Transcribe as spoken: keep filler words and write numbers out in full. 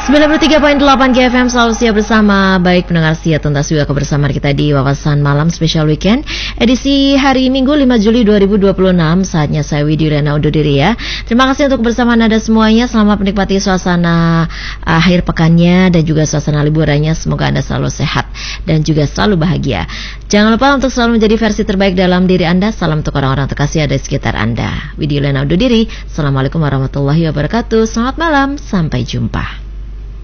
sembilan puluh tiga koma delapan G F M selalu siap bersama. Baik pendengar setia, tuntas juga kebersamaan kita di Wawasan Malam Special Weekend edisi hari Minggu lima Juli dua ribu dua puluh enam. Saatnya saya Widhi Rena undur diri ya. Terima kasih untuk kebersamaan Anda semuanya. Selamat menikmati suasana akhir pekannya dan juga suasana liburannya. Semoga Anda selalu sehat dan juga selalu bahagia. Jangan lupa untuk selalu menjadi versi terbaik dalam diri Anda. Salam untuk orang-orang terkasih ada di sekitar Anda. Widhi Rena undur diri. Assalamualaikum warahmatullahi wabarakatuh. Selamat malam, sampai jumpa.